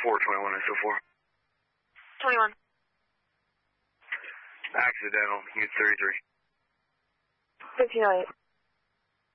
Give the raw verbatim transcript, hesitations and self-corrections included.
four, twenty-one S O four. twenty-one. Accidental, unit thirty-three. fifteen oh eight.